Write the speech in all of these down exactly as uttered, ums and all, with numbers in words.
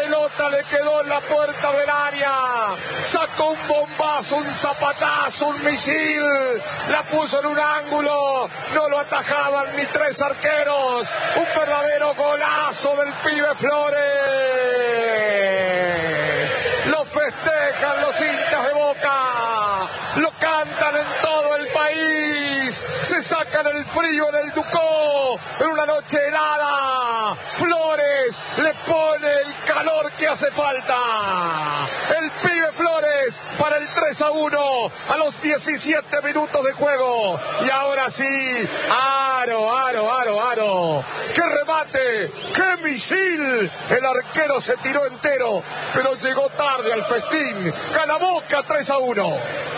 pelota le quedó en la puerta del área. Sacó un bombazo, un zapatazo, un misil. La puso en un ángulo. No lo atajaban ni tres arqueros. Un verdadero golazo del pibe Flores. Lo festejan los hinchas de Boca. Lo cantan en todo el país. Se sacan el frío en el Ducó. En una noche helada. Flores le pone el calor que hace falta. El pibe Flores para el tres a uno a los diecisiete minutos de juego. Y ahora sí, aro, aro, aro, aro. ¡Qué remate! ¡Qué misil! El arquero se tiró entero, pero llegó tarde al festín. Gana Boca tres a uno.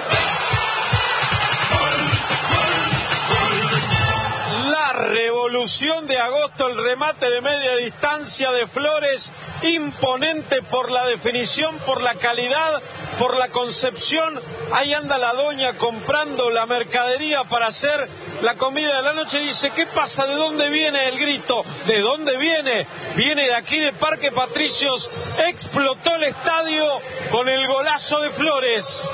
La revolución de agosto, el remate de media distancia de Flores, imponente por la definición, por la calidad, por la concepción. Ahí anda la doña comprando la mercadería para hacer la comida de la noche. Dice, ¿qué pasa? ¿De dónde viene el grito? ¿De dónde viene? Viene de aquí, de Parque Patricios. Explotó el estadio con el golazo de Flores.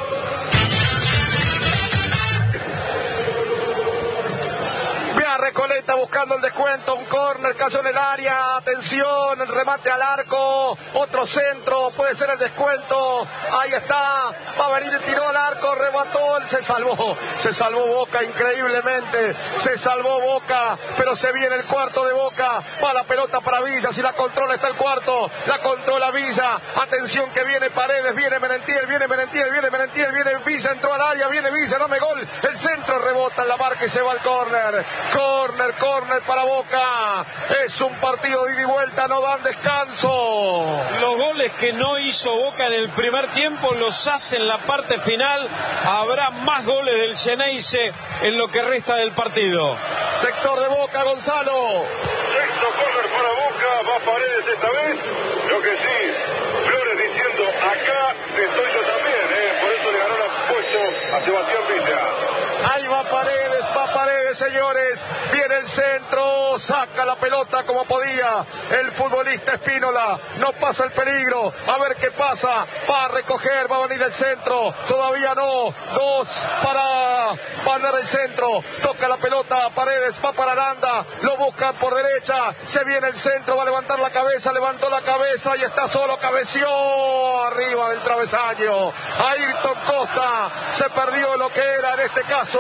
Recoleta buscando el descuento, un córner, cayó en el área, atención, el remate al arco, otro centro, puede ser el descuento, ahí está, va a venir el tiro al arco, remató, se salvó, se salvó Boca increíblemente, se salvó Boca, pero se viene el cuarto de Boca, va la pelota para Villa, si la controla está el cuarto, la controla Villa, atención que viene Paredes, viene Merentiel, viene Merentiel, viene Merentiel, viene Villa, entró al área, viene Villa, dame gol, el centro rebota en la marca y se va al córner. Corner, corner para Boca. Es un partido de ida y vuelta, no dan descanso. Los goles que no hizo Boca en el primer tiempo los hace en la parte final. Habrá más goles del Xeneize en lo que resta del partido. Sector de Boca, Gonzalo. Sexto corner para Boca, va Paredes esta vez. Lo que sí, Flores diciendo, acá estoy yo también, ¿eh? Por eso le ganó el puesto a Sebastián Villa. Ahí va Paredes, va Paredes, señores. Viene el centro, saca la pelota como podía. El futbolista Espínola, no pasa el peligro. A ver qué pasa. Va a recoger, va a venir el centro. Todavía no. Dos para mandar el centro. Toca la pelota Paredes, va para Aranda. Lo buscan por derecha. Se viene el centro, va a levantar la cabeza. Levantó la cabeza y está solo. Cabeció arriba del travesaño. Ayrton Costa se perdió lo que era en este caso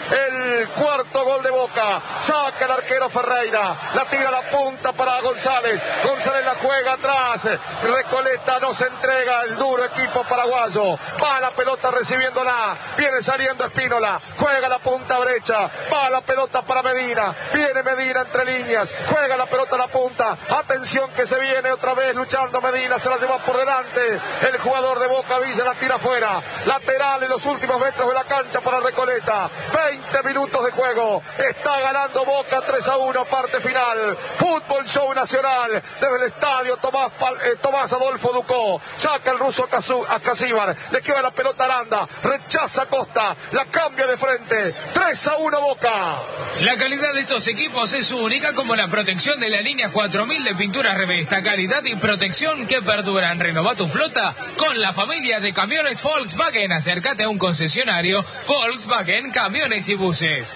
el cuarto gol de Boca. Saca el arquero Ferreira, la tira a la punta para González. González la juega atrás. Recoleta no se entrega, el duro equipo paraguayo. Va la pelota recibiéndola. Viene saliendo Espínola. Juega la punta brecha. Va la pelota para Medina. Viene Medina entre líneas. Juega la pelota a la punta. Atención que se viene otra vez luchando Medina. Se la lleva por delante. El jugador de Boca, Villa, la tira afuera. Lateral en los últimos metros de la cancha para Recoleta. veinte minutos de juego. Está ganando Boca tres a uno, parte final. Fútbol Show Nacional desde el estadio Tomás, eh, Tomás Adolfo Ducó. Saca el ruso a Casíbar. Le queda la pelota a Aranda. Rechaza Costa. La cambia de frente. tres a uno Boca. La calidad de estos equipos es única, como la protección de la línea cuatro mil de pinturas Revesta. Calidad y protección que perduran. Renova tu flota con la familia de camiones Volkswagen. Acércate a un concesionario Volkswagen Camiones y Buses.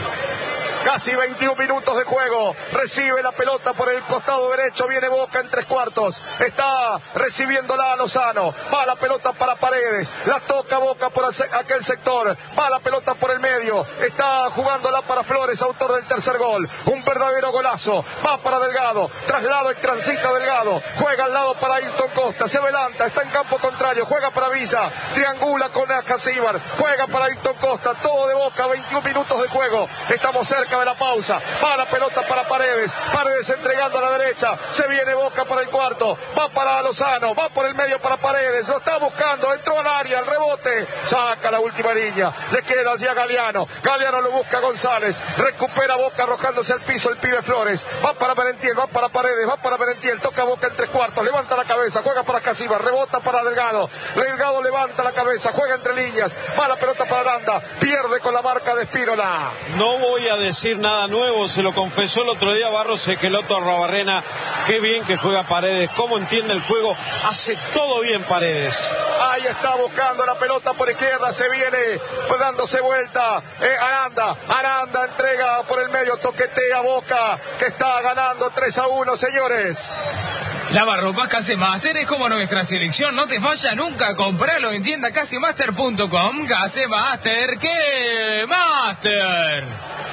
Casi veintiún minutos de juego. Recibe la pelota por el costado derecho. Viene Boca en tres cuartos. Está recibiéndola a Lozano. Va la pelota para Paredes. La toca Boca por aquel sector. Va la pelota por el medio. Está jugándola para Flores, autor del tercer gol. Un verdadero golazo. Va para Delgado. Traslado y transita Delgado. Juega al lado para Ayrton Costa. Se adelanta. Está en campo contrario. Juega para Villa. Triangula con Acasíbar. Juega para Ayrton Costa. Todo de Boca. veintiún minutos de juego. Estamos cerca de la pausa. Va la pelota para Paredes. Paredes entregando a la derecha. Se viene Boca para el cuarto. Va para Lozano. Va por el medio para Paredes. Lo está buscando. Entró al área. El rebote. Saca la última línea. Le queda allí a Galeano. Galeano lo busca González. Recupera Boca arrojándose al piso el pibe Flores. Va para Merentiel. Va para Paredes. Va para Merentiel. Toca Boca en tres cuartos. Levanta la cabeza. Juega para Casíbar. Rebota para Delgado. Delgado levanta la cabeza. Juega entre líneas. Va la pelota para Aranda. Pierde con la marca de Espínola. No voy a decir decir nada nuevo, se lo confesó el otro día Barros Esqueloto a Arrobarrena. Qué bien que juega Paredes, cómo entiende el juego, hace todo bien Paredes. Ahí está buscando la pelota por izquierda, se viene pues dándose vuelta. Eh, Aranda, Aranda entrega por el medio, toquetea Boca, que está ganando tres a uno, señores. Lavarropas Casemaster es como nuestra selección, no te falla nunca, compralo en tienda casemaster punto com. Casemaster, ¿qué Master?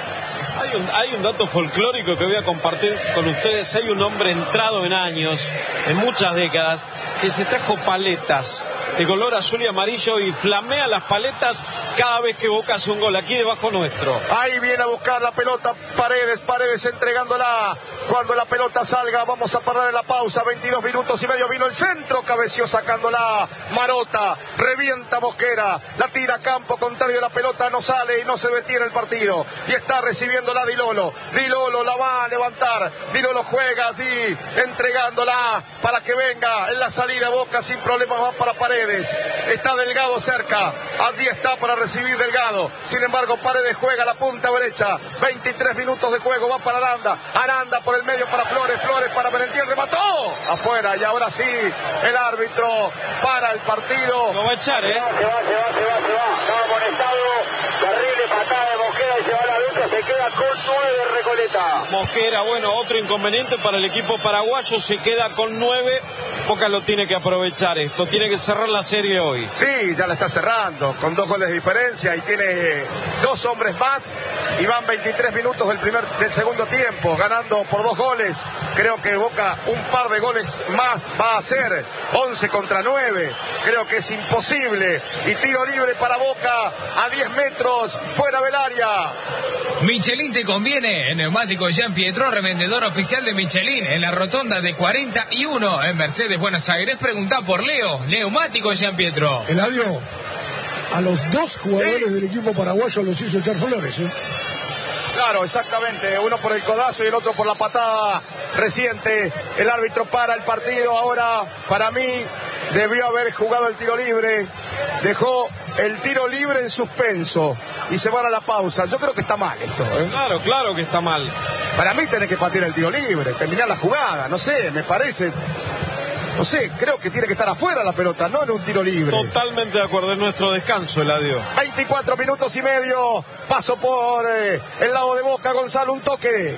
Hay un, hay un dato folclórico que voy a compartir con ustedes. Hay un hombre entrado en años, en muchas décadas, que se trajo paletas de color azul y amarillo y flamea las paletas cada vez que Boca hace un gol, aquí debajo nuestro. Ahí viene a buscar la pelota Paredes, Paredes entregándola. Cuando la pelota salga, vamos a parar en la pausa, veintidós minutos y medio, vino el centro, cabeció sacándola Marota, revienta Mosquera, la tira a campo contrario, la pelota no sale y no se detiene el partido, y está recibiéndola Di Lolo, Di Lolo la va a levantar, Di Lolo juega así, entregándola para que venga en la salida Boca sin problemas, va para Paredes, está Delgado cerca, allí está para recibir Delgado, sin embargo Paredes juega la punta derecha, veintitrés minutos de juego, va para Aranda, Aranda por el medio para Flores, Flores para Merentiel, remató, afuera, y ahora sí, el árbitro para el partido. Lo va a echar, ¿eh? Se va, se va, se va, se va, se va, estaba amonestado, terrible patada de Mosquera y se va a la lucha, se queda con nueve Recoleta. Mosquera, bueno, otro inconveniente para el equipo paraguayo, se queda con nueve, Boca lo tiene que aprovechar esto, tiene que cerrar la serie hoy. Sí, ya la está cerrando, con dos goles de diferencia y tiene dos hombres más y van veintitrés minutos del primer del segundo tiempo, ganando por dos goles. Creo que Boca un par de goles más va a hacer, once contra nueve, creo que es imposible. Y tiro libre para Boca a diez metros fuera del área. Michelin te conviene. Neumático Jean Pietro, revendedor oficial de Michelin en la rotonda de cuarenta y uno en Mercedes, Buenos Aires. Pregunta por Leo. Neumático Jean Pietro. Eladio, a los dos jugadores ¿Sí? del equipo paraguayo los hizo echar Flores, ¿eh? Claro, exactamente, uno por el codazo y el otro por la patada reciente. El árbitro para el partido. Ahora, para mí, debió haber jugado el tiro libre. Dejó el tiro libre en suspenso y se van a la pausa. Yo creo que está mal esto, ¿eh? Claro, claro que está mal. Para mí tenés que patear el tiro libre, terminar la jugada, no sé, me parece... No sé, creo que tiene que estar afuera la pelota, no en un tiro libre. Totalmente de acuerdo, en nuestro descanso, Eladio. veinticuatro minutos y medio, paso por eh, el lado de Boca, Gonzalo, un toque.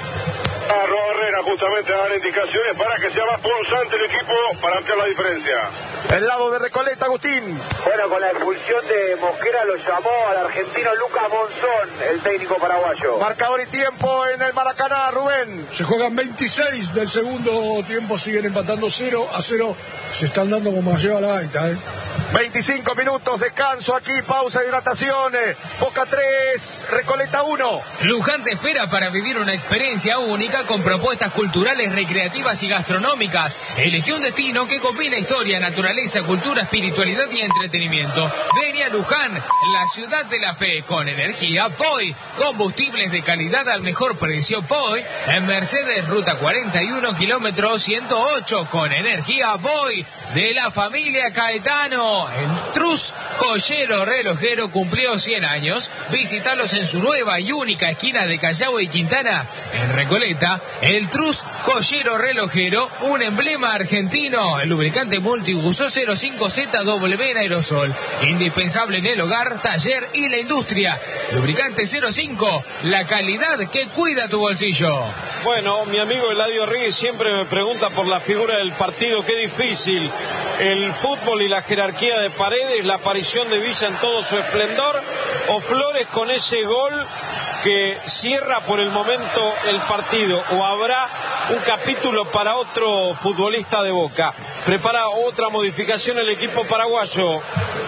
Arrobarrena justamente a dar indicaciones para que sea más punzante el equipo para ampliar la diferencia. El lado de Recoleta, Agustín. Bueno, con la expulsión de Mosquera lo llamó al argentino Lucas Monzón, el técnico paraguayo. Marcador y tiempo en el Maracaná, Rubén. Se juegan veintiséis del segundo tiempo, siguen empatando cero a cero. Se están dando como lleva la gaita, ¿eh? veinticinco minutos, descanso aquí, pausa de hidratación. Boca tres, Recoleta uno. Luján te espera para vivir una experiencia única con propuestas culturales, recreativas y gastronómicas. Elegí un destino que combina historia, naturaleza, cultura, espiritualidad y entretenimiento. Ven a Luján, la ciudad de la fe, con energía P O I. Combustibles de calidad al mejor precio P O I. En Mercedes, ruta cuarenta y uno, kilómetro ciento ocho, con energía P O I. De la familia Caetano. El Trus Joyero Relojero cumplió cien años. Visítalos en su nueva y única esquina de Callao y Quintana, en Recoleta. El Trus Joyero Relojero, un emblema argentino. El lubricante multiuso cero cinco Z W en aerosol, indispensable en el hogar, taller y la industria. Lubricante cero cinco, la calidad que cuida tu bolsillo. Bueno, mi amigo Eladio Ríguez siempre me pregunta por la figura del partido. Qué difícil el fútbol y la jerarquía de Paredes, la aparición de Villa en todo su esplendor, o Flores con ese gol que cierra por el momento el partido, o habrá un capítulo para otro futbolista de Boca. Prepara otra modificación el equipo paraguayo.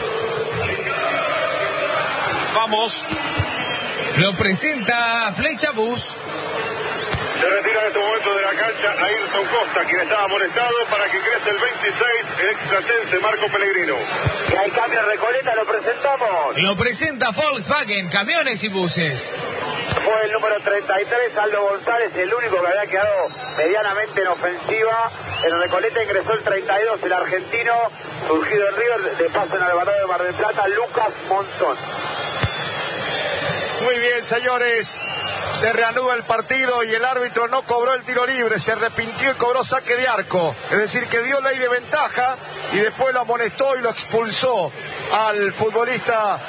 Vamos. Lo presenta Flecha Bus. Se retira en este momento de la cancha Ayrton Costa, quien estaba amonestado, para que ingrese el veintiséis, el extratense Marco Pellegrino. Y hay cambio en Recoleta, lo presentamos. Lo presenta Volkswagen, camiones y buses. Fue el número treinta y tres, Aldo González, el único que había quedado medianamente en ofensiva. En Recoleta ingresó el treinta y dos, el argentino, surgido en River, de paso en el Alvarado de Mar del Plata, Lucas Monzón. Muy bien, señores. Se reanuda el partido y el árbitro no cobró el tiro libre, se arrepintió y cobró saque de arco. Es decir, que dio ley de ventaja y después lo amonestó y lo expulsó al futbolista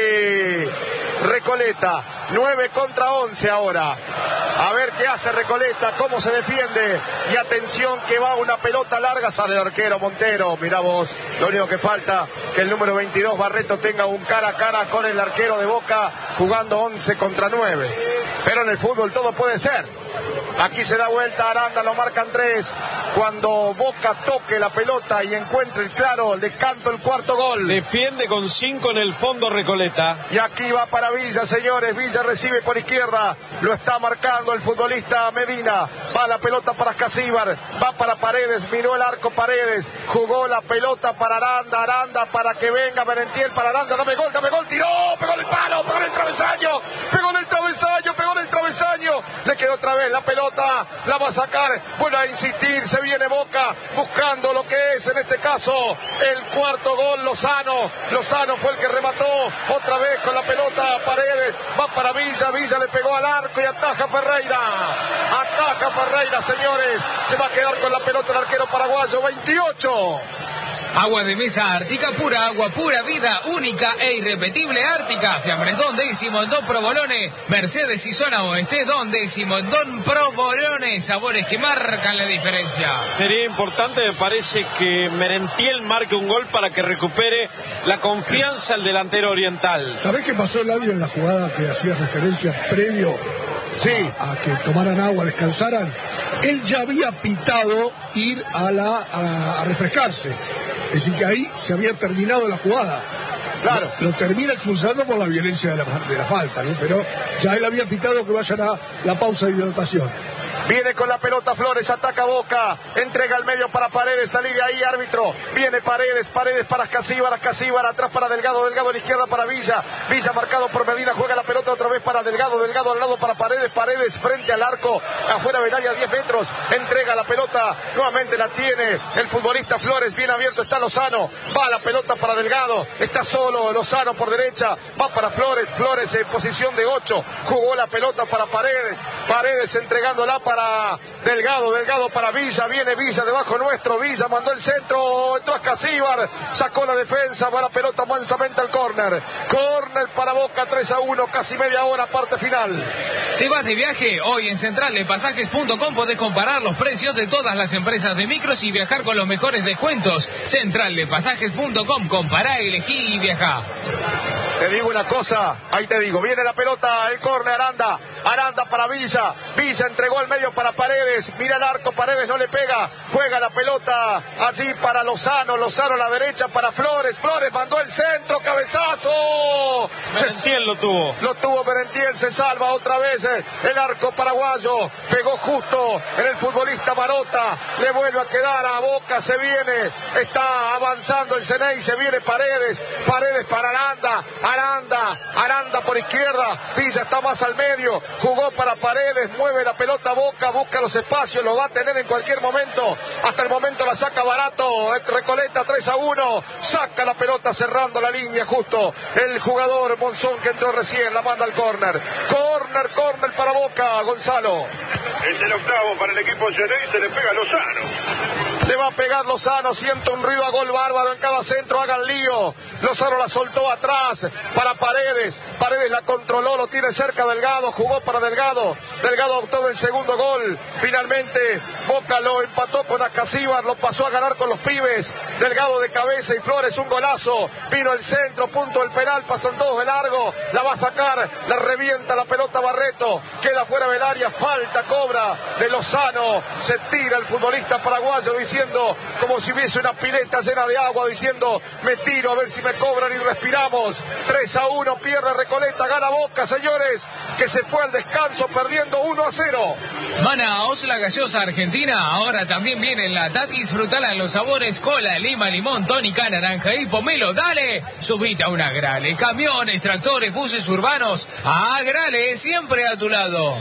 de Recoleta. nueve contra once ahora. A ver qué hace Recoleta, cómo se defiende. Y atención que va una pelota larga, sale el arquero Montero. Mirá vos, lo único que falta que el número veintidós Barreto tenga un cara a cara con el arquero de Boca, jugando once contra nueve. Pero en el fútbol todo puede ser. Aquí se da vuelta Aranda, lo marcan tres. Cuando Boca toque la pelota y encuentre el claro, le canto el cuarto gol. Defiende con cinco en el fondo Recoleta. Y aquí va para Villa, señores. Villa recibe por izquierda. Lo está marcando el futbolista Medina. Va la pelota para Casíbar. Va para Paredes. Miró el arco Paredes. Jugó la pelota para Aranda. Aranda para que venga Merentiel para Aranda. Dame gol, dame gol. Tiró. Pegó en el palo. Pegó en el travesaño. Pegó en el travesaño. Pegó en el travesaño. Le quedó otra vez la pelota. La va a sacar. Bueno, a insistir. Se viene Boca buscando lo que es en este caso el cuarto gol. Lozano. Lozano fue el que remató. Otra vez con la pelota Paredes. Va para Villa. Villa le pegó al arco y ataja Ferreira. Ataja Ferreira, señores. Se va a quedar con la pelota el arquero paraguayo. veintiocho. Agua de mesa Ártica, pura agua, pura vida, única e irrepetible Ártica. Fiambres Don Décimo en Don Provolone, Mercedes y Zona Oeste, Don Décimo en Don Provolone. Sabores que marcan la diferencia. Sería importante, me parece, que Merentiel marque un gol para que recupere la confianza al delantero oriental. ¿Sabés qué pasó, Eladio, en la jugada que hacía referencia previo sí. a, a que tomaran agua, descansaran? Él ya había pitado ir a, la, a, a refrescarse. Es decir, que ahí se había terminado la jugada. Claro. Lo, lo termina expulsando por la violencia de la, de la falta, ¿no? Pero ya él había pitado que vayan a la pausa de hidratación. Viene con la pelota Flores, ataca Boca, entrega al medio para Paredes, salí de ahí, árbitro. Viene Paredes, Paredes para Casíbar, Casíbar atrás para Delgado, Delgado a la izquierda para Villa, Villa marcado por Medina, juega la pelota otra vez para Delgado, Delgado al lado para Paredes, Paredes frente al arco, afuera del área diez metros, entrega la pelota, nuevamente la tiene el futbolista Flores, bien abierto está Lozano, va la pelota para Delgado, está solo Lozano por derecha, va para Flores, Flores en posición de ocho, jugó la pelota para Paredes, Paredes entregándola para para Delgado, Delgado para Villa, viene Villa debajo nuestro, Villa mandó el centro, entró a Casíbar, sacó la defensa, va la pelota mansamente al córner, córner para Boca, tres a uno, casi media hora, parte final. ¿Te vas de viaje? Hoy en central de pasajes punto com podés comparar los precios de todas las empresas de micros y viajar con los mejores descuentos. central de pasajes punto com, compará, elegí y viajá. Te digo una cosa, ahí te digo, viene la pelota, el córner, Aranda, Aranda para Villa, Villa entregó al medio para Paredes, mira el arco, Paredes no le pega, juega la pelota allí para Lozano, Lozano a la derecha para Flores, Flores mandó el centro, cabezazo. Merentiel lo tuvo. Lo tuvo Merentiel, se salva otra vez eh, el arco paraguayo, pegó justo en el futbolista Marota, le vuelve a quedar a Boca, se viene, está avanzando el Ceney, se viene Paredes, Paredes para Aranda, Aranda, Aranda por izquierda, Villa está más al medio, jugó para Paredes, mueve la pelota Boca, busca los espacios, lo va a tener en cualquier momento, hasta el momento la saca barato, Recoleta tres a uno, saca la pelota cerrando la línea justo, el jugador Monzón que entró recién, la manda al córner, córner, córner para Boca, Gonzalo. Es el octavo para el equipo Ceney, se le pega Lozano. Le va a pegar Lozano, siente un ruido a gol bárbaro en cada centro, hagan lío. Lozano la soltó atrás para Paredes, Paredes la controló, lo tiene cerca Delgado, jugó para Delgado, Delgado optó del segundo gol, finalmente Boca lo empató con Acasíbar, lo pasó a ganar con los pibes, Delgado de cabeza y Flores, un golazo, vino el centro, punto del penal, pasan todos de largo, la va a sacar, la revienta la pelota Barreto, queda fuera del área, falta, cobra de Lozano, se tira el futbolista paraguayo diciendo, como si hubiese una pileta llena de agua, diciendo, me tiro a ver si me cobran y respiramos, tres a uno, pierde Recoleta, gana Boca, señores, que se fue al descanso perdiendo uno a cero. Manaos, la gaseosa argentina, ahora también viene en la Tati, disfrutala en los sabores cola, lima, limón, tónica, naranja y pomelo, dale, subite a una Grale, camiones, tractores, buses urbanos, a Grale, siempre a tu lado.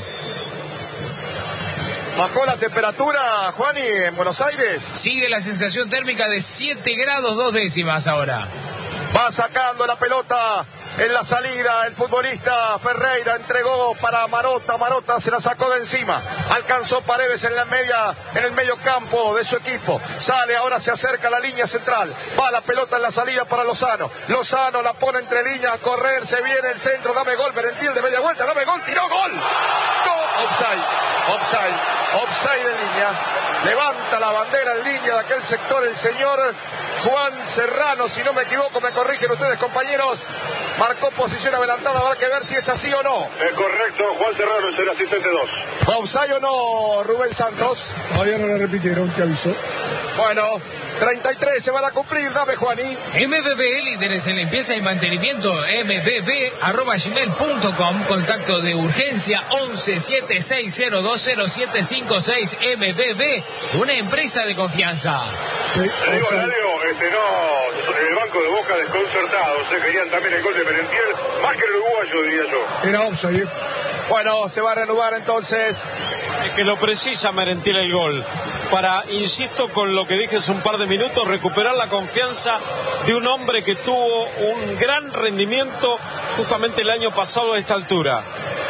¿Bajó la temperatura, Juani, en Buenos Aires? Sigue la sensación térmica de siete grados dos décimas ahora. Va sacando la pelota en la salida el futbolista Ferreira, entregó para Marota, Marota se la sacó de encima, alcanzó Paredes en la media, en el medio campo de su equipo, sale, ahora se acerca a la línea central, va la pelota en la salida para Lozano, Lozano la pone entre líneas a correr, se viene el centro, dame gol, Merentiel de media vuelta, dame gol, tiró gol, ¡gol! Offside, offside, offside en línea, levanta la bandera en línea de aquel sector el señor Juan Serrano, si no me equivoco, me corrigen ustedes, compañeros, marcó posición adelantada, habrá que ver si es así o no. Es correcto, Juan Serrano es el asistente dos. ¿Offside o no, Rubén Santos? Todavía no la repitieron, te aviso. Bueno, treinta y tres se van a cumplir, dame Juaní. M B B, líderes en limpieza y mantenimiento, m b b arroba gmail punto com, contacto de urgencia once siete seis cero dos cero siete cinco seis. M B B, una empresa de confianza. Sí, Le digo, offside. Radio, este no, el banco de Boca desconcertado, se querían también el gol de Merentiel, más que el uruguayo, diría yo. Era offside. Bueno, se va a reanudar entonces. Es que lo precisa Merentiel el gol, para, insisto con lo que dije hace un par de minutos, recuperar la confianza de un hombre que tuvo un gran rendimiento justamente el año pasado a esta altura.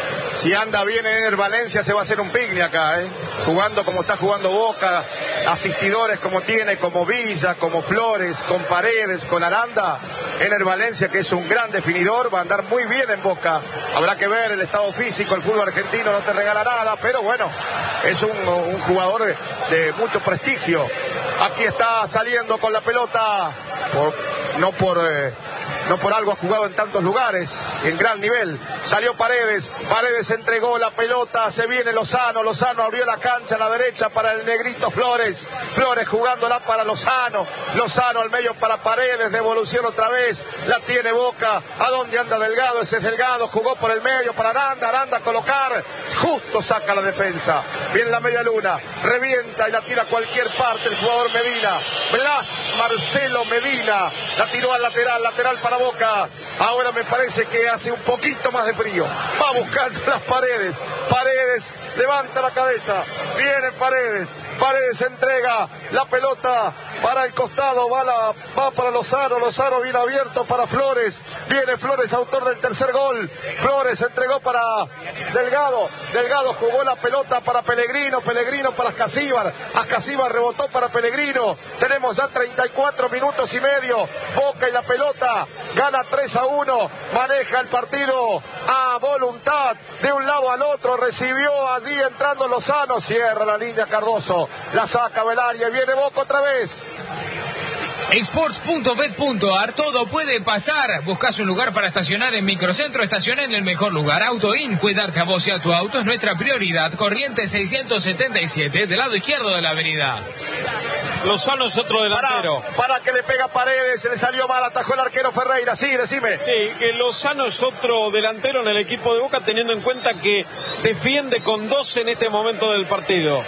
Si anda bien en el Valencia se va a hacer un picnic acá, ¿eh? Jugando como está jugando Boca, asistidores como tiene, como Villa, como Flores, con Paredes, con Aranda. En el Valencia, que es un gran definidor, va a andar muy bien en Boca. Habrá que ver el estado físico, el fútbol argentino no te regala nada, pero bueno, es un, un jugador de, de mucho prestigio. Aquí está saliendo con la pelota, por, no por... Eh, No por algo ha jugado en tantos lugares, en gran nivel. Salió Paredes, Paredes entregó la pelota, se viene Lozano, Lozano abrió la cancha a la derecha para el negrito Flores, Flores jugándola para Lozano, Lozano al medio para Paredes, devolución otra vez, la tiene Boca, ¿a dónde anda Delgado? Ese es Delgado, jugó por el medio para Aranda, Aranda a colocar, justo saca la defensa, viene la media luna, revienta y la tira a cualquier parte el jugador Medina, Blas Marcelo Medina, la tiró al lateral, lateral para Boca, ahora me parece que hace un poquito más de frío, va buscando las Paredes, Paredes levanta la cabeza, viene Paredes, Paredes entrega la pelota para el costado, va, la, va para Lozano, Lozano viene abierto para Flores, viene Flores, autor del tercer gol, Flores entregó para Delgado, Delgado jugó la pelota para Pellegrino, Pellegrino para Ascasíbar, Ascasíbar rebotó para Pellegrino, tenemos ya treinta y cuatro minutos y medio, Boca y la pelota, gana tres a uno, maneja el partido a voluntad, de un lado al otro, recibió allí entrando Lozano, cierra la línea Cardoso, la saca Belaria y viene Boca otra vez. Sports punto bet punto ar, todo puede pasar. Buscas un lugar para estacionar en Microcentro, estaciona en el mejor lugar. AutoIn, cuidarte a vos y a tu auto es nuestra prioridad. Corriente seiscientos setenta y siete, del lado izquierdo de la avenida. Lozano es otro delantero. Para, para que le pega Paredes, se le salió mal, atajó el arquero Ferreira, sí, decime. Sí, que Lozano es otro delantero en el equipo de Boca, teniendo en cuenta que defiende con doce en este momento del partido.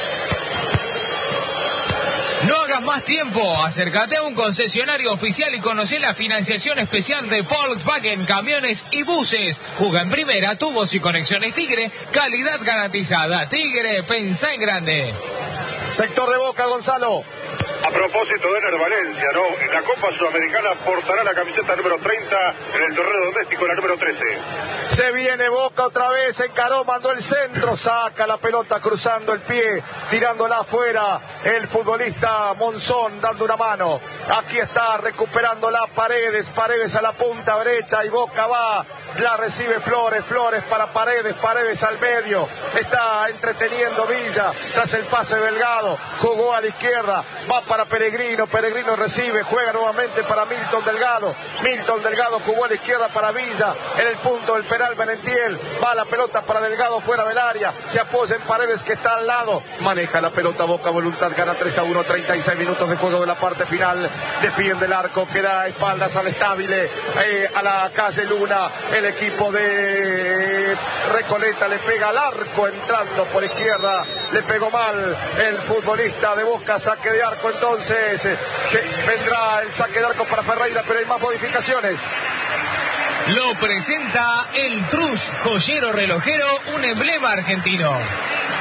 No hagas más tiempo, acércate a un concesionario oficial y conoce la financiación especial de Volkswagen, camiones y buses. Juga en primera, tubos y conexiones Tigre, calidad garantizada. Tigre, pensá en grande. Sector de Boca, Gonzalo. A propósito de Ener Valencia, ¿no? En la Copa Sudamericana portará la camiseta número treinta, en el torneo doméstico la número trece. Se viene Boca otra vez, encaró, mandó el centro, saca la pelota cruzando el pie, tirándola afuera, el futbolista Monzón dando una mano. Aquí está recuperándola Paredes, Paredes a la punta derecha y Boca va, la recibe Flores, Flores para Paredes, Paredes al medio, está entreteniendo Villa, tras el pase Delgado, jugó a la izquierda, va para Pellegrino, Pellegrino recibe, juega nuevamente para Milton Delgado, Milton Delgado jugó a la izquierda para Villa, en el punto del penal Merentiel, va la pelota para Delgado fuera del área, se apoya en Paredes que está al lado, maneja la pelota Boca voluntad, gana tres a uno, treinta y seis minutos de juego de la parte final, defiende el arco, queda a espaldas al estable, eh, a la calle Luna, el equipo de Recoleta le pega al arco entrando por izquierda, le pegó mal el futbolista de Boca, saque de arco entonces, eh, se, vendrá el saque de arco para Ferreira, pero hay más modificaciones. Lo presenta el Trus, joyero relojero, un emblema argentino.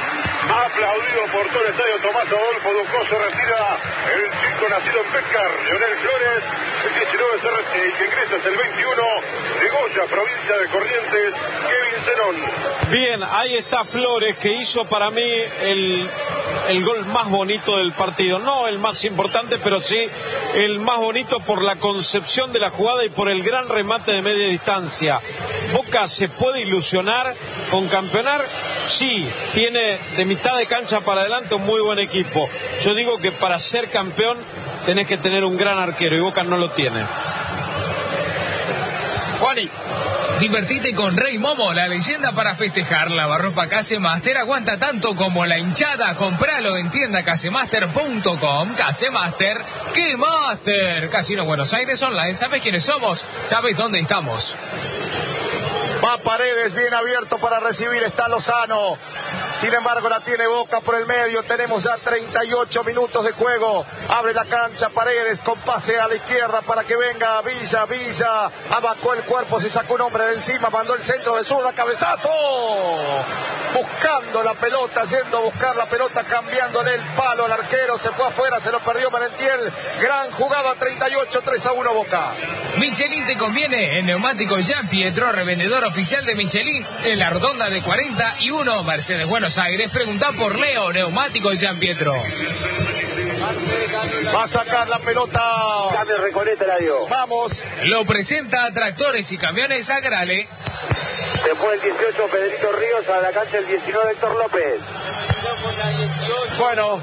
aplaudido por todo el estadio. Tomás Adolfo Ducó se retira el chico nacido en Pescar, Leonel Flores. El diecinueve se retira, el que ingresa es el veintiuno de Goya, provincia de Corrientes, Kevin Zenón. Bien, ahí está Flores, que hizo para mí el, el gol más bonito del partido. No el más importante, pero sí el más bonito por la concepción de la jugada y por el gran remate de media distancia. Boca se puede ilusionar con campeonar. Sí, tiene de mitad de cancha para adelante un muy buen equipo. Yo digo que para ser campeón tenés que tener un gran arquero y Boca no lo tiene. Juani. Divertite con Rey Momo, la leyenda para festejar. Lavarropa Casemaster aguanta tanto como la hinchada. Compralo en tienda casemaster punto com. Casemaster, ¡qué master! Casino Buenos Aires Online. ¿Sabes quiénes somos? ¿Sabes dónde estamos? Va Paredes, bien abierto para recibir, está Lozano. Sin embargo, la tiene Boca por el medio. Tenemos ya treinta y ocho minutos de juego. Abre la cancha Paredes con pase a la izquierda para que venga Villa. Villa abacó el cuerpo, se sacó un hombre de encima, mandó el centro de zurda, cabezazo. Buscando la pelota, yendo a buscar la pelota, cambiándole el palo al arquero. Se fue afuera, se lo perdió Merentiel. Gran jugada, treinta y ocho, tres a uno Boca. Michelin te conviene. En Neumáticos Jean Pietro, revendedor oficial de Michelin en la rotonda de cuarenta y uno, Mercedes Buenos Aires. Pregunta por Leo, Neumáticos Jean Pietro. Va a sacar la pelota. Cambio Recoleta, la dio. Vamos. Lo presenta a Tractores y Camiones Agrale. Se fue el dieciocho Pedrito Ríos, a la cancha el diecinueve Héctor López. Bueno,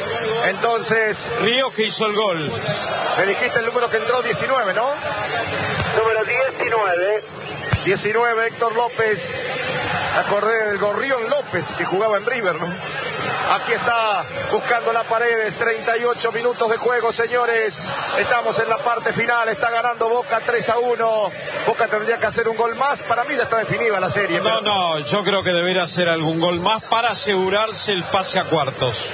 entonces Ríos que hizo el gol. Me dijiste el número que entró, diecinueve, ¿no? Número diecinueve. diecinueve, Héctor López. Acordé del Gorrión López, que jugaba en River, ¿no? Aquí está buscando la Paredes, treinta y ocho minutos de juego, señores. Estamos en la parte final, está ganando Boca tres a uno. Boca tendría que hacer un gol más. Para mí ya está definida la serie. No, pero... no, yo creo que debería hacer algún gol más para asegurarse el pase a cuartos.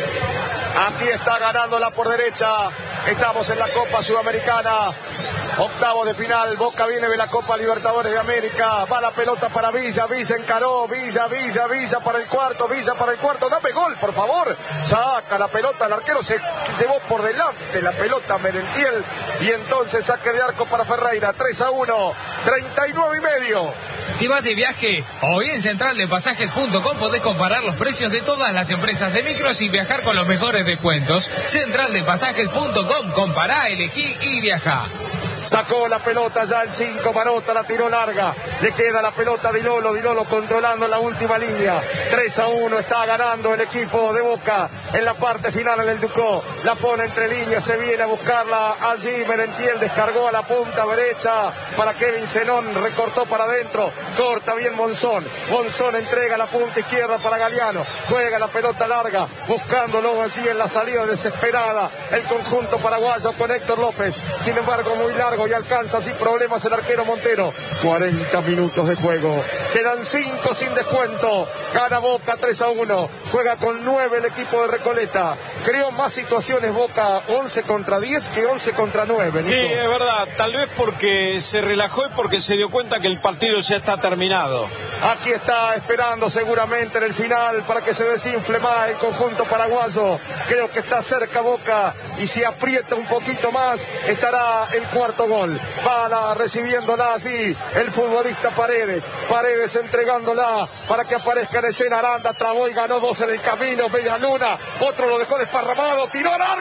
Aquí está ganándola por derecha. Estamos en la Copa Sudamericana. Octavo de final. Boca viene de la Copa Libertadores de América. Va la pelota para Villa. Villa encaró. Villa, Villa, Villa para el cuarto. Villa para el cuarto. Dame gol, por favor. Saca la pelota. El arquero se llevó por delante la pelota Merentiel. Y entonces saque de arco para Ferreira. tres a uno. treinta y nueve y medio. Te vas de viaje. Hoy en central de pasajes punto com podés comparar los precios de todas las empresas de micros y viajar con los mejores descuentos. central de pasajes punto com. Compará, elegí y viajá. Sacó la pelota ya el cinco, Marota la tiró larga, le queda la pelota a Di Lolo, Di Lolo controlando la última línea, tres a uno está ganando el equipo de Boca en la parte final en el Ducó, la pone entre líneas, se viene a buscarla allí, Merentiel descargó a la punta derecha para Kevin Zenón, recortó para adentro, corta bien Monzón, Monzón entrega la punta izquierda para Galeano, juega la pelota larga, buscándolo allí en la salida desesperada, el conjunto paraguayo con Héctor López, sin embargo muy largo y alcanza sin problemas el arquero Montero. cuarenta minutos de juego, quedan cinco sin descuento, gana Boca tres a uno, juega con nueve el equipo de Recoleta, creó más situaciones Boca once contra diez que once contra nueve. Sí, es verdad, tal vez porque se relajó y porque se dio cuenta que el partido ya está terminado. Aquí está esperando seguramente en el final para que se desinfle más el conjunto paraguayo, creo que está cerca Boca y si aprieta un poquito más estará el cuarto gol. Va recibiéndola así el futbolista Paredes. Paredes entregándola para que aparezca en escena Aranda. Trabó y ganó dos en el camino. Media Luna. Otro lo dejó desparramado. Tiró al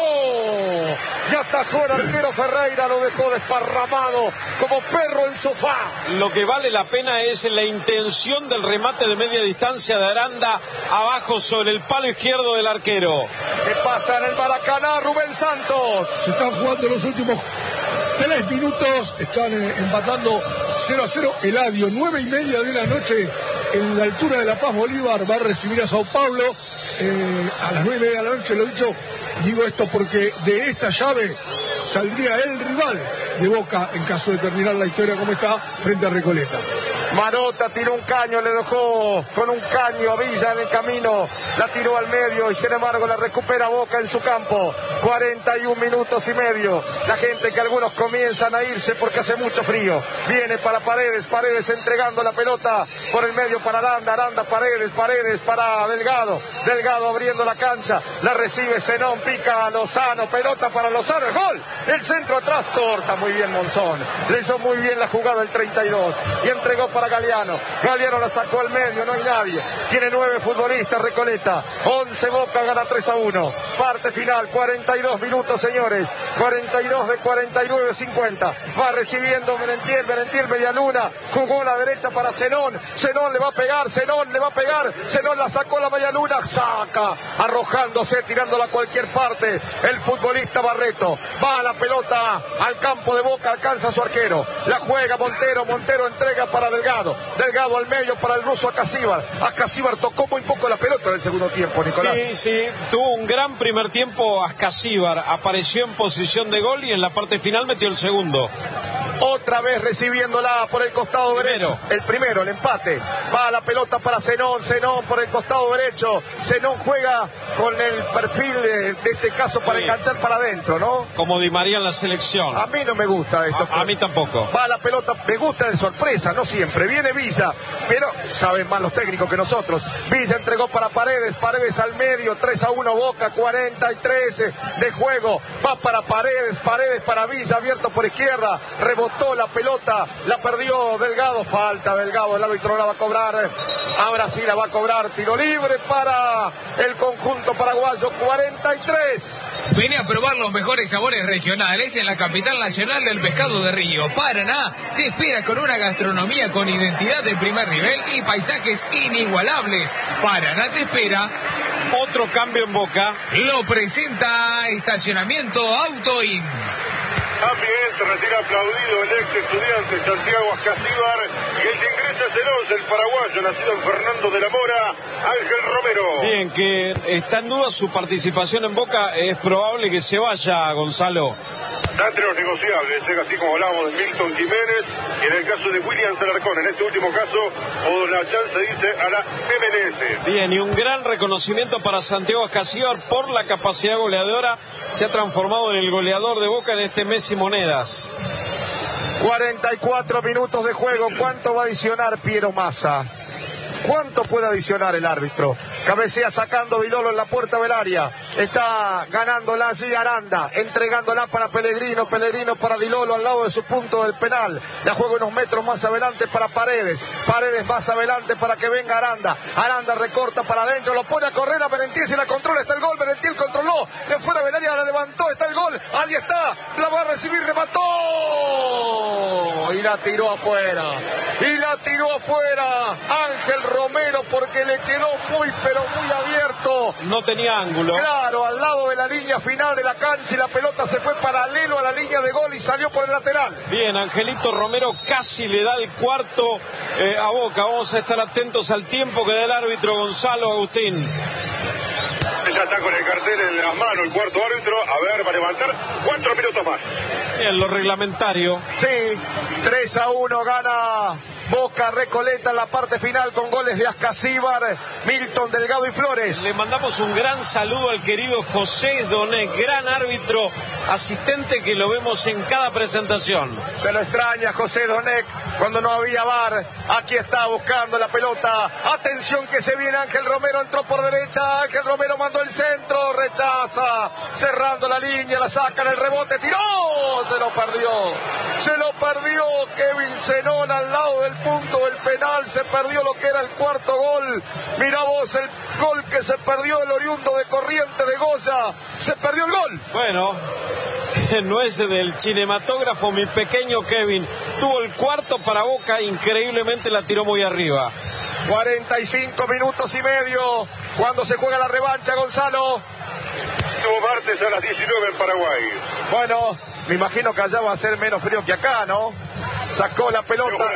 arco. Y atajó el arquero Ferreira. Lo dejó desparramado como perro en sofá. Lo que vale la pena es la intención del remate de media distancia de Aranda abajo sobre el palo izquierdo del arquero. ¿Qué pasa en el Maracaná, Rubén Santos? Se están jugando los últimos tres minutos, están eh, empatando cero a cero. Eladio, nueve y media de la noche, en la altura de La Paz, Bolívar va a recibir a Sao Paulo eh, a las nueve y media de la noche. Lo dicho, digo esto porque de esta llave saldría el rival de Boca en caso de terminar la historia como está frente a Recoleta. Marota tiró un caño, le dejó con un caño a Villa en el camino la tiró al medio y sin embargo la recupera Boca en su campo. cuarenta y un minutos y medio. La gente que algunos comienzan a irse porque hace mucho frío. Viene para Paredes, Paredes entregando la pelota por el medio para Aranda, Aranda, Paredes, Paredes para Delgado, Delgado abriendo la cancha, la recibe Zenón, pica a Lozano, pelota para Lozano, el gol, el centro atrás, corta muy bien Monzón, le hizo muy bien la jugada el treinta y dos y entregó para Galeano, Galeano la sacó al medio, no hay nadie, tiene nueve futbolistas Recoleta, once Boca, gana tres a uno, parte final, cuarenta y dos minutos señores, cuarenta y dos de cuarenta y nueve, cincuenta, va recibiendo Merentiel, Merentiel Medialuna, jugó la derecha para Zenón, Zenón le va a pegar, Zenón le va a pegar, Zenón la sacó la Medialuna, saca, arrojándose, tirándola a cualquier parte, el futbolista Barreto, va a la pelota al campo de Boca, alcanza a su arquero, la juega Montero, Montero entrega para Delgado, Delgado al medio para el ruso Acasíbar, Acasíbar tocó muy poco la pelota en el segundo tiempo, Nicolás. Sí, sí, tuvo un gran primer tiempo Acasíbar, apareció en posición de gol y en la parte final metió el segundo. Otra vez recibiéndola por el costado Primero. derecho. El primero, el empate. Va la pelota para Zenón, Zenón por el costado derecho. Zenón juega con el perfil de, de este caso para Sí. enganchar para adentro, ¿no? Como Di María en la selección. A mí no me gusta esto. A, a mí tampoco. Va la pelota, me gusta de sorpresa, no siempre. Viene Villa, pero saben más los técnicos que nosotros. Villa entregó para Paredes, Paredes al medio, tres a uno Boca, cuarenta y tres de juego. Va para Paredes, Paredes para Villa, abierto por izquierda. Rebotó la pelota, la perdió Delgado, falta Delgado, el árbitro no la va a cobrar. Ahora sí la va a cobrar, tiro libre para el conjunto paraguayo, cuarenta y tres. Vení a probar los mejores sabores regionales en la capital nacional del pescado de río. Paraná te espera con una gastronomía con identidad de primer nivel y paisajes inigualables. Paraná te espera. Otro cambio en Boca. Lo presenta Estacionamiento Autoin. También se retira aplaudido el ex estudiante Santiago Acasíbar y el que ingresa es el once, el paraguayo nacido en Fernando de la Mora, Ángel Romero. Bien, que está en duda su participación en Boca, es probable que se vaya, Gonzalo. Está entre los negociables, es así como hablábamos de Milton Jiménez y en el caso de William Alarcón, en este último caso, o la chance dice a la M L S. Bien, y un gran reconocimiento para Santiago Acasíbar por la capacidad goleadora, se ha transformado en el goleador de Boca en este mes y monedas. cuarenta y cuatro minutos de juego, ¿cuánto va a adicionar Piero Massa? ¿Cuánto puede adicionar el árbitro? Cabecea sacando Vilolo en la puerta del área. Está ganándola allí Aranda, entregándola para Pellegrino, Pellegrino para Dilolo al lado de su punto del penal. La juega unos metros más adelante para Paredes. Paredes más adelante para que venga Aranda. Aranda recorta para adentro, lo pone a correr a Merentiel, se la controla, está el gol, Merentiel controló, de fuera del área la levantó, está el gol, ahí está, la va a recibir, remató y la tiró afuera. Y la tiró afuera Ángel Romero porque le quedó muy pero muy abierto. No tenía ángulo. Claro, al lado de la línea final de la cancha y la pelota se fue paralelo a la línea de gol y salió por el lateral. Bien, Angelito Romero casi le da el cuarto eh, a Boca. Vamos a estar atentos al tiempo que da el árbitro Gonzalo Agustín. Ya está con el cartel en las manos el cuarto árbitro. A ver, va a levantar cuatro minutos más. Bien, lo reglamentario. Sí, tres a uno gana Boca Recoleta en la parte final con goles de Acasíbar, Milton, Delgado y Flores. Le mandamos un gran saludo al querido José Donet, gran árbitro asistente que lo vemos en cada presentación. Se lo extraña José Donet cuando no había V A R. Aquí está buscando la pelota. Atención que se viene Ángel Romero, entró por derecha. Ángel Romero mandó el centro, rechaza, cerrando la línea, la sacan, el rebote, tiró, se lo perdió. Se lo perdió Kevin Zenón al lado del punto del penal, se perdió lo que era el cuarto gol. Mirá vos el gol que se perdió el oriundo de Corrientes de Goya, se perdió el gol. Bueno, no es del cinematógrafo, mi pequeño Kevin, tuvo el cuarto para Boca, increíblemente la tiró muy arriba. cuarenta y cinco minutos y medio, cuando se juega la revancha, Gonzalo. Todo martes a las diecinueve en Paraguay. Bueno, me imagino que allá va a ser menos frío que acá, ¿no? sacó la pelota,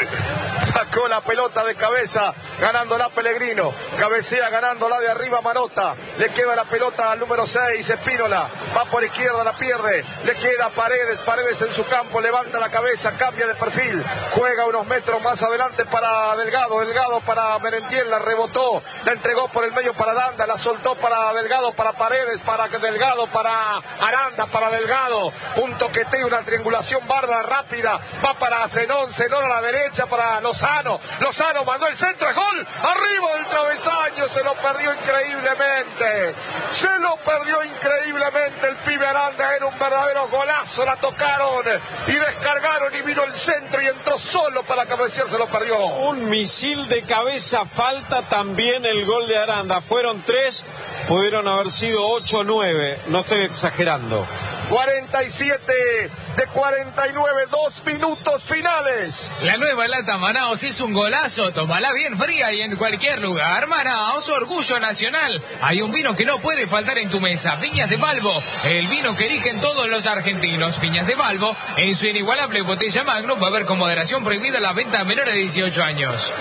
sacó la pelota de cabeza, ganándola Pellegrino, cabecea ganándola de arriba Marota, le queda la pelota al número seis, Spínola, va por izquierda, la pierde, le queda Paredes, Paredes en su campo, levanta la cabeza, cambia de perfil, juega unos metros más adelante para Delgado, Delgado para Merentiel, la rebotó, la entregó por el medio para Danda, la soltó para Delgado, para Paredes, para Delgado, para Aranda, para Delgado, un toqueteo, una triangulación bárbara, rápida, va para Zenón, Zenón a la derecha para Lozano, Lozano mandó el centro, es gol, arriba del travesaño, se lo perdió increíblemente, se lo perdió increíblemente el pibe Aranda, era un verdadero golazo, la tocaron y descargaron y vino el centro y entró solo para cabecear, se lo perdió. Un misil de cabeza, falta también el gol de Aranda, fueron tres, pudieron haber sido ocho o nueve, no estoy exagerando. cuarenta y siete de cuarenta y nueve, dos minutos finales. La nueva lata Manaos es un golazo, tómala bien fría y en cualquier lugar. Manaos, orgullo nacional. Hay un vino que no puede faltar en tu mesa, Viñas de Balbo, el vino que eligen todos los argentinos. Viñas de Balbo, en su inigualable botella Magnum, va a haber con moderación prohibida la venta a menores de dieciocho años.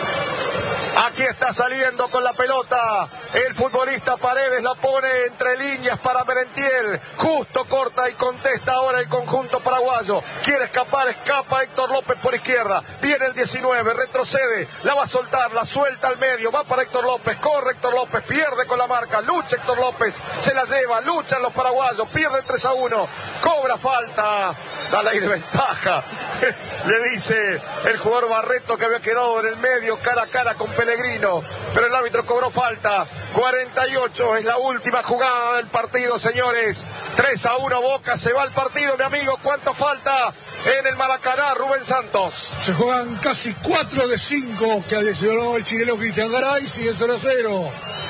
Aquí está saliendo con la pelota el futbolista Paredes, la pone entre líneas para Merentiel, justo corta y contesta ahora el conjunto paraguayo, quiere escapar, escapa Héctor López por izquierda, viene el diecinueve, retrocede, la va a soltar, la suelta al medio, va para Héctor López, corre Héctor López, pierde con la marca, lucha Héctor López, se la lleva, luchan los paraguayos, pierde tres a uno, cobra falta, da ley de ventaja, le dice el jugador Barreto que había quedado en el medio, cara a cara con Pellegrino, pero el árbitro cobró falta. Cuarenta y ocho es la última jugada del partido, señores. tres a uno Boca, se va el partido, mi amigo. ¿Cuánto falta en el Maracaná, Rubén Santos? Se juegan casi cuatro de cinco que adicionó el chileno Cristian Garay, sigue cero a cero.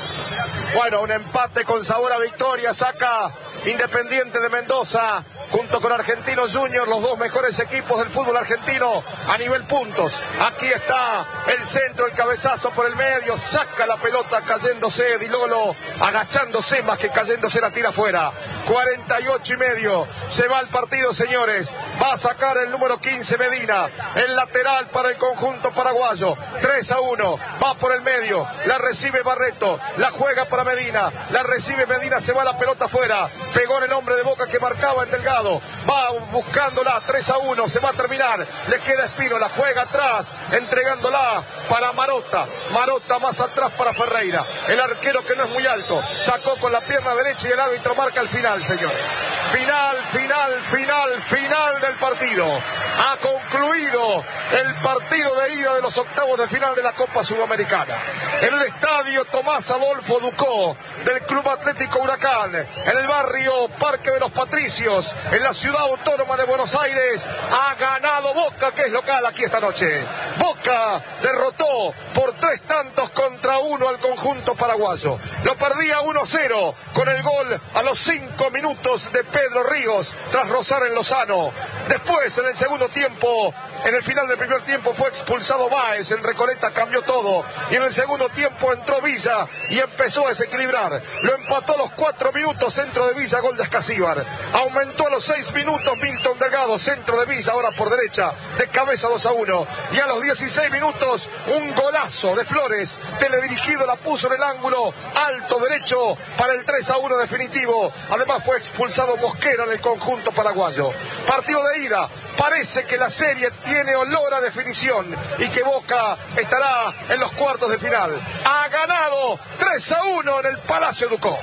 Bueno, un empate con sabor a victoria, saca Independiente de Mendoza junto con Argentinos Juniors, los dos mejores equipos del fútbol argentino a nivel puntos. Aquí está el centro, el cabezazo por el medio, saca la pelota cayéndose Di Lolo, agachándose más que cayéndose, la tira afuera. cuarenta y ocho y medio, se va el partido, señores. Va a sacar el número quince Medina, el lateral para el conjunto paraguayo. tres a uno, va por el medio, la recibe Barreto, la juega para Medina, la recibe Medina, se va la pelota afuera, pegó en el hombre de Boca que marcaba en Delgado. Va buscándola, tres a uno, se va a terminar, le queda Espino, la juega atrás, entregándola para Marota, Marota más atrás para Ferreira, el arquero que no es muy alto, sacó con la pierna derecha y el árbitro marca el final, señores. Final, final, final, final del partido. Ha concluido el partido de ida de los octavos de final de la Copa Sudamericana. En el estadio Tomás Adolfo Ducó del Club Atlético Huracán, en el barrio Parque de los Patricios, en la ciudad autónoma de Buenos Aires, ha ganado Boca, que es local aquí esta noche. Boca derrotó por tres tantos contra uno al conjunto paraguayo. Lo perdía uno a cero con el gol a los cinco minutos de Pedro Ríos tras rozar en Lozano. Después, en el segundo tiempo, en el final del primer tiempo fue expulsado Báez, en Recoleta cambió todo, y en el segundo tiempo entró Villa y empezó a desequilibrar. Lo empató a los cuatro minutos, centro de Villa, gol de Escasíbar. Aumentó a los seis minutos Milton Delgado, centro de Villa, ahora por derecha, de cabeza dos a uno. Y a los dieciséis minutos, un golazo de Flores, teledirigido, la puso en el ángulo alto derecho para el tres a uno definitivo. Además fue expulsado Mosquera en el conjunto paraguayo. Partido de ida, parece que la serie tiene olor a definición y que Boca estará en los cuartos de final. Ha ganado tres a uno en el Palacio Ducó.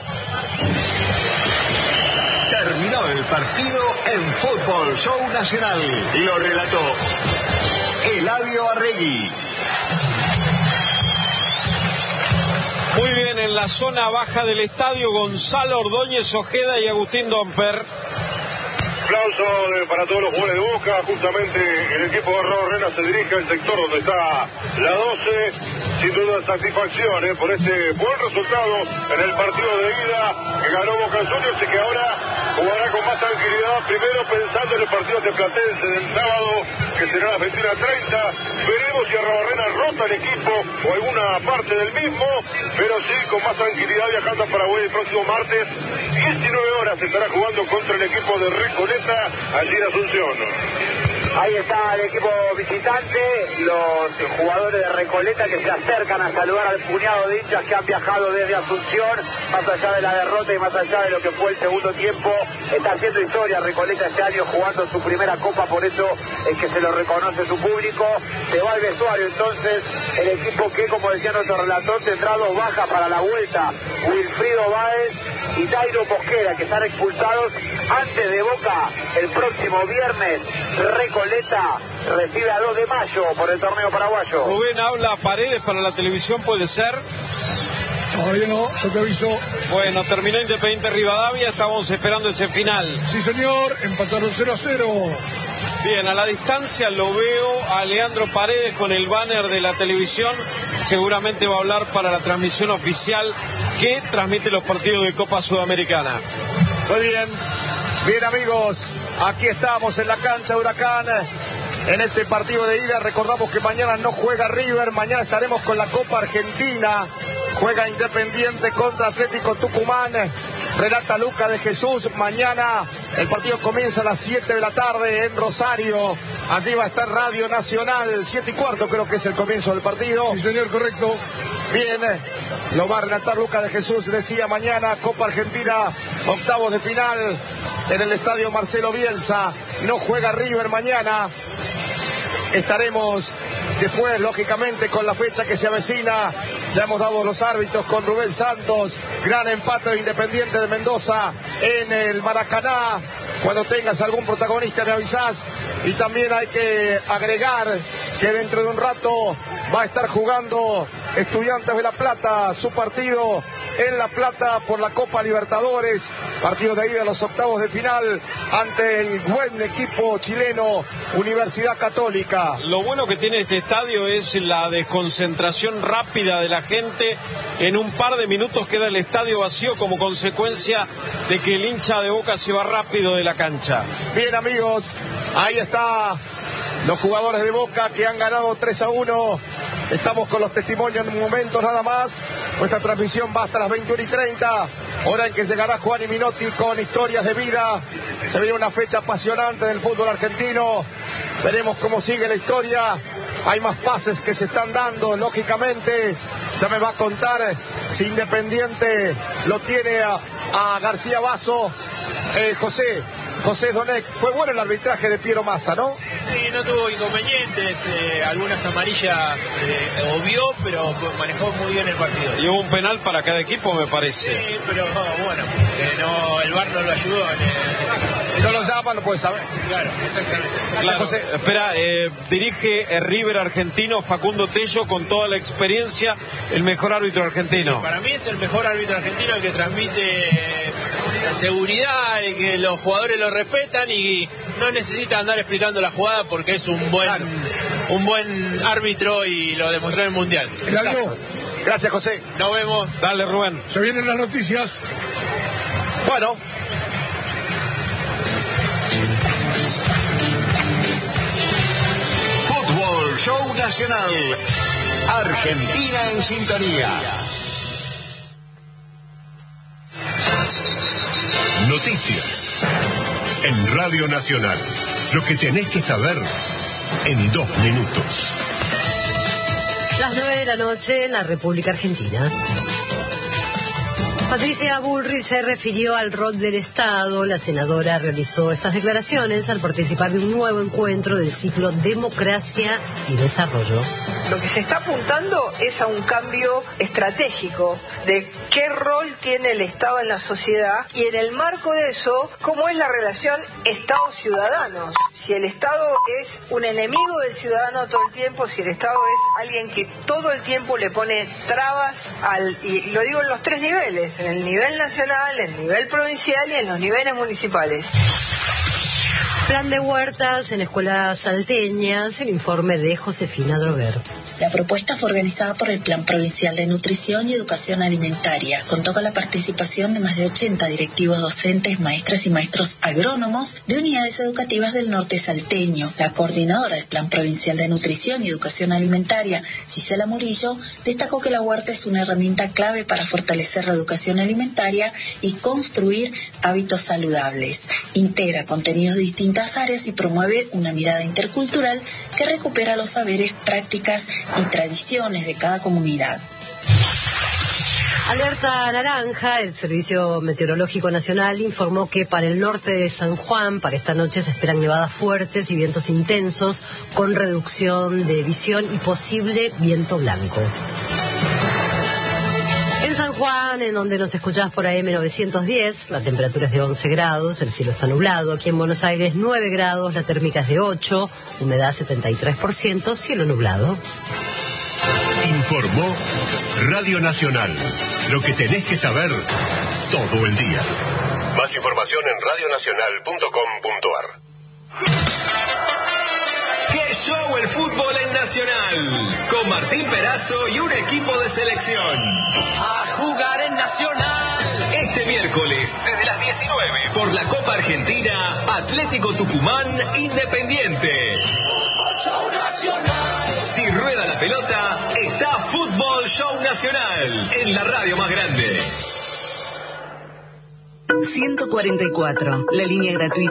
Terminó el partido en Fútbol Show Nacional. Lo relató Eladio Arregui. Muy bien, en la zona baja del estadio, Gonzalo Ordóñez Ojeda y Agustín Domper. Aplauso para todos los jugadores de Boca. Justamente el equipo de Raúl Rena se dirige al sector donde está la doce. Sin duda satisfacción ¿eh? por este buen resultado en el partido de ida que ganó Boca Juniors y que ahora jugará con más tranquilidad. Primero pensando en el partido de Platense del sábado, que será a las veintiuna treinta. Veremos si a Rabarrena rota el equipo o alguna parte del mismo, pero sí con más tranquilidad viajando a Paraguay el próximo martes. diecinueve horas estará jugando contra el equipo de Recoleta allí en Asunción. Ahí está el equipo visitante, los jugadores de Recoleta que se acercan a saludar al puñado de hinchas que han viajado desde Asunción, más allá de la derrota y más allá de lo que fue el segundo tiempo. Está haciendo historia Recoleta este año jugando su primera copa, por eso es que se lo reconoce su público. Se va al vestuario entonces el equipo que, como decía nuestro relator, tendrá dos bajas para la vuelta: Wilfrido Báez y Dairo Mosquera, que están expulsados antes de Boca el próximo viernes. Recoleta recibe a dos de mayo por el torneo paraguayo. Rubén, habla Paredes para la televisión, ¿puede ser? Todavía no, yo te aviso. Bueno, terminó Independiente Rivadavia, estamos esperando ese final. Sí, señor, empataron cero a cero. Bien, a la distancia lo veo a Leandro Paredes con el banner de la televisión. Seguramente va a hablar para la transmisión oficial que transmite los partidos de Copa Sudamericana. Muy bien, bien amigos, aquí estamos en la cancha de Huracán. En este partido de ida, recordamos que mañana no juega River, mañana estaremos con la Copa Argentina, juega Independiente contra Atlético Tucumán, relata Luca de Jesús. Mañana el partido comienza a las siete de la tarde en Rosario, allí va a estar Radio Nacional, siete y cuarto creo que es el comienzo del partido. Sí, señor, correcto. Bien, lo va a relatar Luca de Jesús, decía mañana Copa Argentina, octavos de final en el estadio Marcelo Bielsa, no juega River mañana. Estaremos después, lógicamente, con la fecha que se avecina. Ya hemos dado los árbitros con Rubén Santos. Gran empate de Independiente de Mendoza en el Maracaná. Cuando tengas algún protagonista me avisás. Y también hay que agregar que dentro de un rato va a estar jugando Estudiantes de La Plata su partido en La Plata por la Copa Libertadores, partido de ida a los octavos de final ante el buen equipo chileno Universidad Católica. Lo bueno que tiene este estadio es la desconcentración rápida de la gente. En un par de minutos queda el estadio vacío como consecuencia de que el hincha de Boca se va rápido de la cancha. Bien amigos, ahí está los jugadores de Boca que han ganado tres a uno. Estamos con los testimonios en un momento nada más. Nuestra transmisión va hasta las veintiuna y treinta, hora en que llegará Juan y Minotti con historias de vida. Se viene una fecha apasionante del fútbol argentino. Veremos cómo sigue la historia. Hay más pases que se están dando, lógicamente. Ya me va a contar si Independiente lo tiene a, a García Basso. Eh, José, José Donec, fue bueno el arbitraje de Piero Massa, ¿no? Sí, no tuvo inconvenientes, eh, algunas amarillas eh, obvió, pero manejó muy bien el partido. Y hubo un penal para cada equipo, me parece. Sí, pero no, bueno, eh, no, el V A R no lo ayudó. Eh, no lo llama, no puede saber. Claro, exactamente. Claro, José. Espera, eh, dirige eh, River argentino Facundo Tello con toda la experiencia, el mejor árbitro argentino. Sí, para mí es el mejor árbitro argentino, el que transmite eh, la seguridad, el que los jugadores lo respetan y no necesita andar explicando la jugada porque es un buen claro. un buen árbitro y lo demostró en el Mundial. Exacto. Gracias, José. Nos vemos. Dale, Rubén. Se vienen las noticias. Bueno. Fútbol Show Nacional. Argentina en sintonía. Noticias en Radio Nacional. Lo que tenés que saber en dos minutos. Las nueve de la noche en la República Argentina. Patricia Bullrich se refirió al rol del Estado. La senadora realizó estas declaraciones al participar de un nuevo encuentro del ciclo Democracia y Desarrollo. Lo que se está apuntando es a un cambio estratégico de qué rol tiene el Estado en la sociedad y en el marco de eso, cómo es la relación Estado-ciudadano. Si el Estado es un enemigo del ciudadano todo el tiempo, si el Estado es alguien que todo el tiempo le pone trabas, al, y lo digo en los tres niveles, en el nivel nacional, en el nivel provincial y en los niveles municipales. Plan de huertas en escuelas salteñas, el informe de Josefina Droguer. La propuesta fue organizada por el Plan Provincial de Nutrición y Educación Alimentaria. Contó con la participación de más de ochenta directivos docentes, maestras y maestros agrónomos de unidades educativas del norte salteño. La coordinadora del Plan Provincial de Nutrición y Educación Alimentaria, Gisela Murillo, destacó que la huerta es una herramienta clave para fortalecer la educación alimentaria y construir hábitos saludables. Integra contenidos de distintas áreas y promueve una mirada intercultural que recupera los saberes, prácticas y tradiciones de cada comunidad. Alerta naranja, el Servicio Meteorológico Nacional informó que para el norte de San Juan, para esta noche se esperan nevadas fuertes y vientos intensos, con reducción de visión y posible viento blanco. En San Juan, en donde nos escuchás por A M novecientos diez, la temperatura es de once grados, el cielo está nublado. Aquí en Buenos Aires, nueve grados, la térmica es de ocho, humedad setenta y tres por ciento, cielo nublado. Informó Radio Nacional. Lo que tenés que saber todo el día. Más información en radio nacional punto com punto a r. ¡Qué show el fútbol en Nacional! Con Martín Perazo y un equipo de selección. A jugar en Nacional. Este miércoles, desde las diecinueve, por la Copa Argentina, Atlético Tucumán Independiente. Fútbol Show Nacional. Si rueda la pelota, está Fútbol Show Nacional, en la radio más grande. ciento cuarenta y cuatro, la línea gratuita.